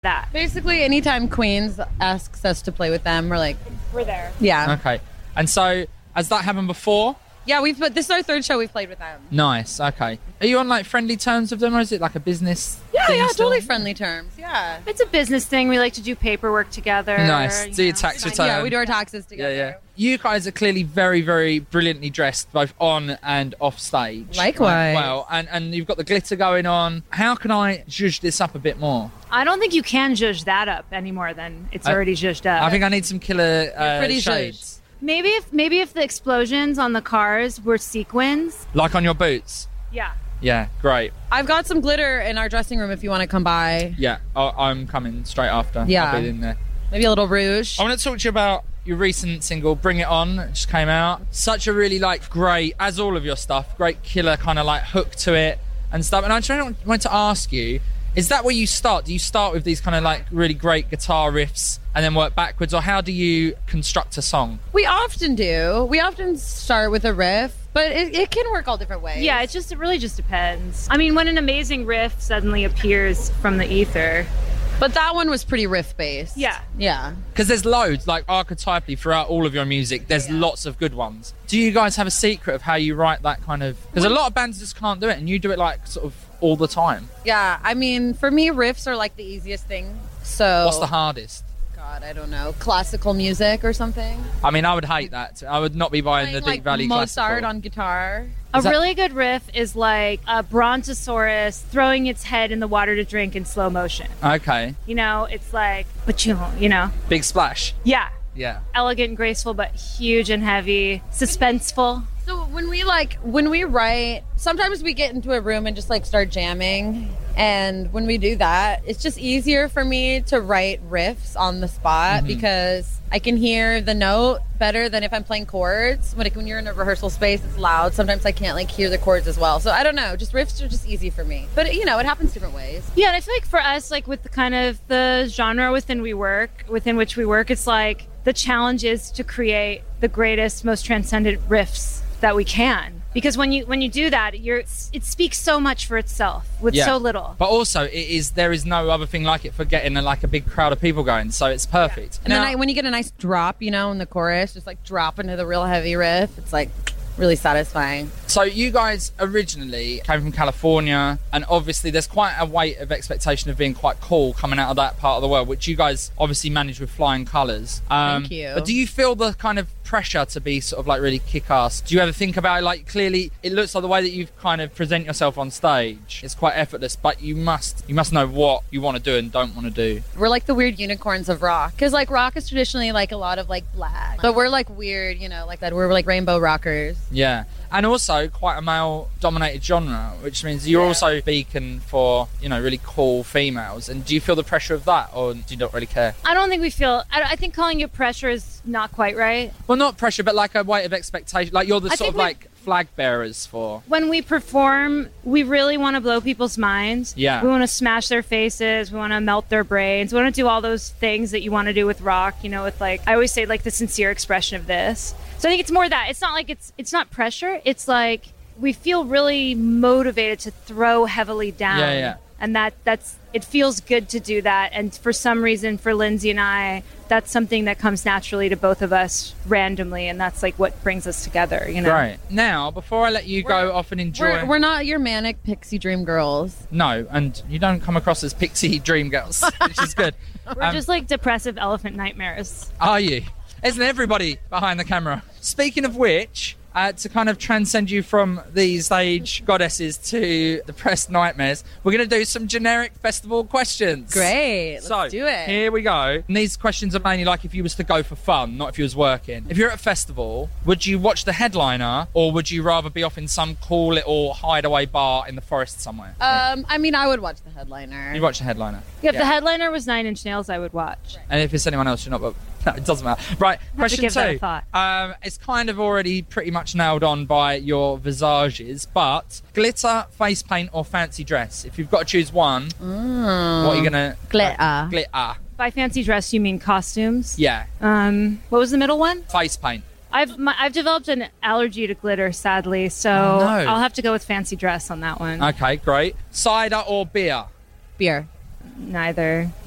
that. Basically, anytime Queens asks us to play with them, we're like, We're there. yeah. Okay. And so, has that happened before? Yeah, this is our third show we've played with them. Nice. Okay. Are you on like friendly terms with them, or is it like a business? Yeah, thing yeah, still? totally friendly terms. Yeah. It's a business thing. We like to do paperwork together. Nice. you Do your know, tax sign- return. Yeah, we do our taxes together. Yeah. You guys are clearly very, very brilliantly dressed, both on and off stage. Likewise. Well, and you've got the glitter going on. How can I zhuzh this up a bit more? I don't think you can zhuzh that up any more than it's already zhuzhed up. I think I need some killer pretty shades. maybe if the explosions on the cars were sequins. Like on your boots. Yeah. Yeah, great. I've got some glitter in our dressing room if you want to come by. Yeah, I'm coming straight after. Yeah. I'll be in there. Maybe a little rouge. I want to talk to you about your recent single, Bring It On. It just came out. Such a really great, as all of your stuff, great killer kind of hook to it and stuff. And I just wanted to ask you, is that where you start? Do you start with these kind of really great guitar riffs and then work backwards, or how do you construct a song? We often do. We often start with a riff, but it can work all different ways. Yeah, it really just depends. I mean, when an amazing riff suddenly appears from the ether. But that one was pretty riff-based. Yeah. Yeah. Because there's loads, archetypally throughout all of your music, there's lots of good ones. Do you guys have a secret of how you write that kind of... Because a lot of bands just can't do it, and you do it sort of all the time. Yeah, I mean, for me, riffs are the easiest thing. So... What's the hardest? God, I don't know. Classical music or something? I mean, I would hate that. I would not be buying the Deep Valley Mozart classical. on guitar. A really good riff is like a brontosaurus throwing its head in the water to drink in slow motion. Okay. You know, it's like, you know. Big splash. Yeah. Yeah. Elegant and graceful, but huge and heavy. Suspenseful. So when we write, sometimes we get into a room and just start jamming. And when we do that, it's just easier for me to write riffs on the spot because I can hear the note better than if I'm playing chords. When you're in a rehearsal space, it's loud. Sometimes I can't hear the chords as well. So I don't know. Just riffs are just easy for me. But it happens different ways. Yeah, and I feel like for us, with the kind of the genre within which we work, it's the challenge is to create the greatest, most transcendent riffs that we can. Because when you do that, it speaks so much for itself with so little. But also, there is no other thing like it for getting a big crowd of people going. So it's perfect. And then when you get a nice drop, in the chorus, just drop into the real heavy riff, it's really satisfying. So you guys originally came from California, and obviously there's quite a weight of expectation of being quite cool coming out of that part of the world, which you guys obviously manage with flying colours. Thank you. But do you feel the kind of pressure to be sort of really kick-ass? Do you ever think about it? Clearly it looks like the way that you kind of present yourself on stage, it's quite effortless, but you must know what you want to do and don't want to do. We're the weird unicorns of rock, because rock is traditionally a lot of black, but we're weird, that we're rainbow rockers. Yeah. And also quite a male-dominated genre, which means you're also a beacon for, really cool females. And do you feel the pressure of that, or do you not really care? I don't think we feel... I think calling it pressure is not quite right. Well, not pressure, but a weight of expectation. You're the sort of flag bearers for... When we perform, we really want to blow people's minds. Yeah. We want to smash their faces. We want to melt their brains. We want to do all those things that you want to do with rock, with I always say the sincere expression of this. So I think it's more that. It's not it's not pressure. It's we feel really motivated to throw heavily down. Yeah. And it feels good to do that. And for some reason, for Lindsay and I, that's something that comes naturally to both of us randomly. And that's what brings us together, Right. Now, before I let you go off and enjoy... We're not your manic pixie dream girls. No, and you don't come across as pixie dream girls, which is good. We're just depressive elephant nightmares. Are you? Isn't everybody behind the camera? Speaking of which... to kind of transcend you from these stage goddesses to depressed nightmares, we're going to do some generic festival questions. Great. Let's do it. Here we go. And these questions are mainly if you was to go for fun, not if you was working. If you're at a festival, would you watch the headliner, or would you rather be off in some cool little hideaway bar in the forest somewhere? I mean, I would watch the headliner. You watch the headliner? Yeah, if the headliner was Nine Inch Nails, I would watch. And if it's anyone else, you're not... But no, it doesn't matter. Right, question give that two. a thought. It's kind of already pretty much nailed on by your visages, but glitter, face paint, or fancy dress? If you've got to choose one, what are you going to... Glitter. Glitter. By fancy dress, you mean costumes? Yeah. What was the middle one? Face paint. I've developed an allergy to glitter, sadly, so no. I'll have to go with fancy dress on that one. Okay, great. Cider or beer? Beer. Neither.